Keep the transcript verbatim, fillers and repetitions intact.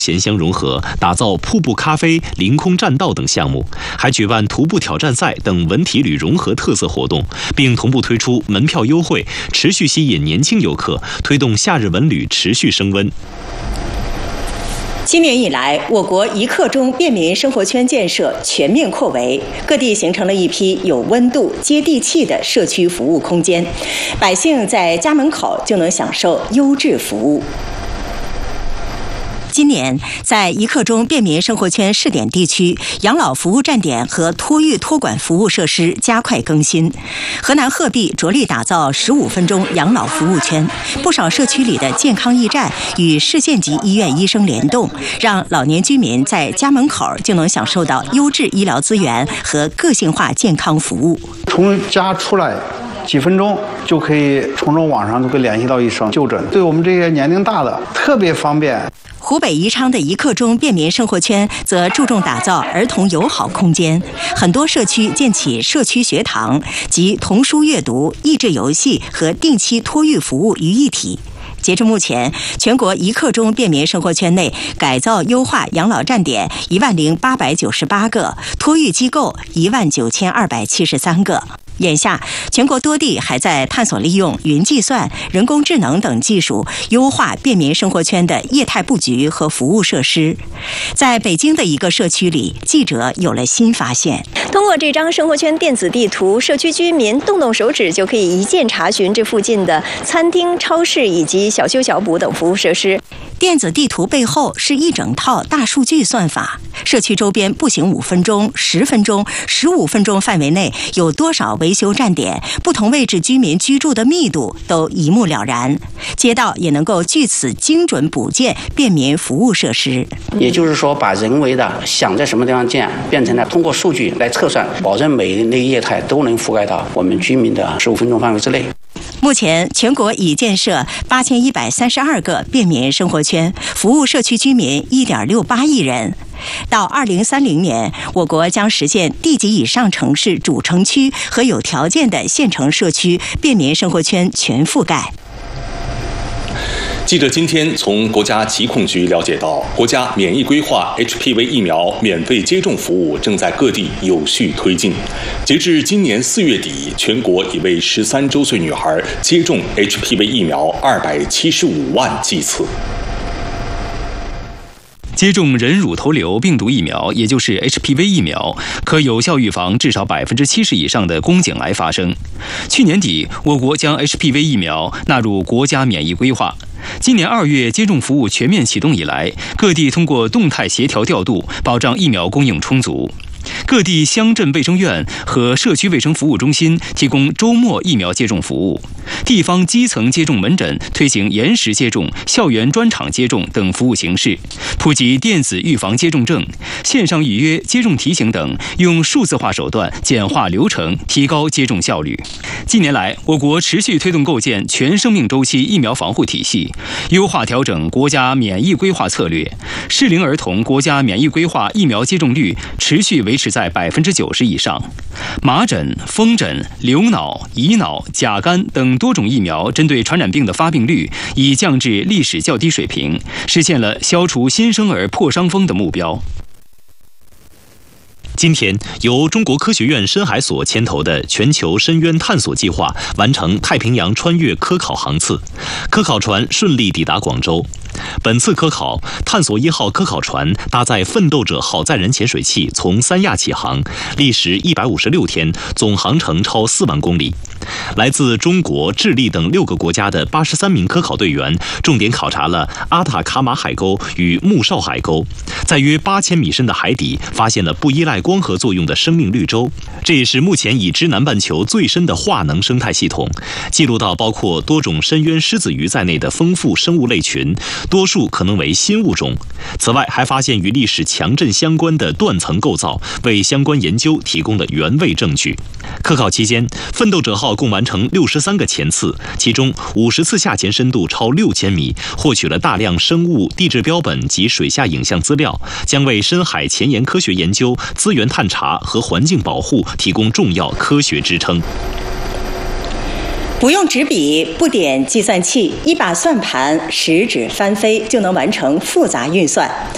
咸香融合，打造瀑布咖啡、凌空栈道等项目，还举办徒步挑战赛等文体旅融合特色活动，并同步推出门票优惠，持续吸引年轻游客，推动夏日文旅持续升温。 今年以来，我国一刻钟便民生活圈建设全面扩围，各地形成了一批有温度、接地气的社区服务空间，百姓在家门口就能享受优质服务。今年，在一刻钟便民生活圈试点地区，养老服务站点和托育托管服务设施加快更新。河南鹤壁着力打造十五分钟养老服务圈，不少社区里的健康驿站与市县级医院医生联动，让老年居民在家门口就能享受到优质医疗资源和个性化健康服务。 从家出来几分钟就可以从中网上都可以联系到医生就诊，对我们这些年龄大的特别方便。 湖北宜昌的一刻钟便民生活圈则注重打造儿童友好空间，很多社区建起社区学堂，集童书阅读、益智游戏和定期托育服务于一体。截至目前，全国一刻钟便民生活圈内改造优化养老站点一万零八百九十八个，托育机构一万九千二百七十三个。眼下，全国多地还在探索利用云计算、人工智能等技术，优化便民生活圈的业态布局和服务设施。在北京的一个社区里，记者有了新发现。 通过这张生活圈电子地图，社区居民动动手指就可以一键查询这附近的餐厅、超市以及小修小补等服务设施。 电子地图背后是一整套大数据算法，社区周边步行五分钟、十分钟、十五分钟范围内有多少维修站点，不同位置居民居住的密度都一目了然，街道也能够据此精准补建便民服务设施。 也就是说，把人为的想在什么地方建，变成了通过数据来测算，保证每一类业态都能覆盖到我们居民的十五分钟范围之内。 目前，全国已建设八千一百三十二个便民生活圈，服务社区居民一点六八亿人。到二零三零年，我国将实现地级以上城市主城区和有条件的县城社区便民生活圈全覆盖。 记者今天从国家疾控局了解到，国家免疫规划 H P V 疫苗免费接种服务正在各地有序推进。截至今年四月底，全国已为十三周岁女孩接种 H P V 疫苗二百七十五万剂次。 接种人乳头瘤病毒疫苗，也就是 H P V 疫苗，可有效预防至少百分之七十以上的宫颈癌发生。去年底，我国将 H P V 疫苗纳入国家免疫规划。今年二月接种服务全面启动以来，各地通过动态协调调度，保障疫苗供应充足。各地乡镇卫生院和社区卫生服务中心提供周末疫苗接种服务，地方基层接种门诊推行延时接种、校园专场接种等服务形式，普及电子预防接种证、线上预约、接种提醒等，用数字化手段简化流程，提高接种效率。近年来，我国持续推动构建全生命周期疫苗防护体系，优化调整国家免疫规划策略，适龄儿童国家免疫规划疫苗接种率持续维持在百分之九十以上。麻疹、风疹、流脑、乙脑、甲肝等多种疫苗针对传染病的发病率已降至历史较低水平，实现了消除新生儿破伤风的目标。今天，由中国科学院深海所牵头的全球深渊探索计划完成太平洋穿越科考航次，科考船顺利抵达广州。本次科考，探索一号科考船搭载奋斗者好载人潜水器从三亚起航，历时一百五十六天，总航程超四万公里。来自中国、智利等六个国家的八十三名科考队员，重点考察了阿塔卡马海沟与穆绍海沟，在约八千米深的海底发现了不依赖光合作用的生命绿洲，这也是目前已知南半球最深的化能生态系统，记录到包括多种深渊狮子鱼在内的丰富生物类群，多数可能为新物种。此外，还发现与历史强震相关的断层构造，为相关研究提供了原位证据。科考期间，奋斗者号共完成六十三个潜次，其中五十次下潜深度超六千米，获取了大量生物、地质标本及水下影像资料，将为深海前沿科学研究、资源探查和环境保护提供重要科学支撑。 不用纸笔，不点计算器，一把算盘，十指翻飞就能完成复杂运算。